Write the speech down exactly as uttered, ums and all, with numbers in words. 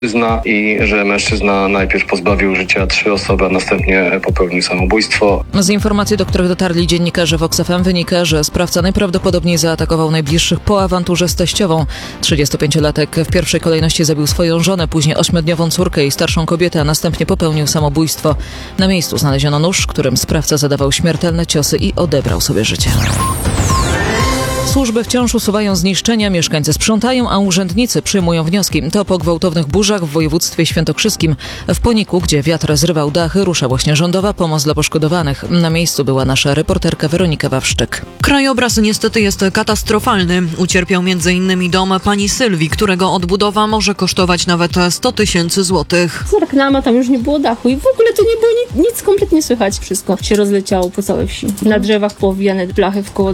Zna i że mężczyzna najpierw pozbawił życia trzy osoby, a następnie popełnił samobójstwo. Z informacji, do których dotarli dziennikarze Vox F M, wynika, że sprawca najprawdopodobniej zaatakował najbliższych po awanturze z teściową. trzydziestopięciolatek w pierwszej kolejności zabił swoją żonę, później ośmiodniową córkę i starszą kobietę, a następnie popełnił samobójstwo. Na miejscu znaleziono nóż, którym sprawca zadawał śmiertelne ciosy i odebrał sobie życie. Służby wciąż usuwają zniszczenia, mieszkańcy sprzątają, a urzędnicy przyjmują wnioski. To po gwałtownych burzach w województwie świętokrzyskim. W Poniku, gdzie wiatr zrywał dachy, rusza właśnie rządowa pomoc dla poszkodowanych. Na miejscu była nasza reporterka Weronika Wawrzyk. Krajobraz niestety jest katastrofalny. Ucierpiał między innymi dom pani Sylwii, którego odbudowa może kosztować nawet sto tysięcy złotych. Z oknama tam już nie było dachu i w ogóle to nie było nic, nic kompletnie słychać. Wszystko się rozleciało po całej wsi. Na drzewach powijane blachy w koło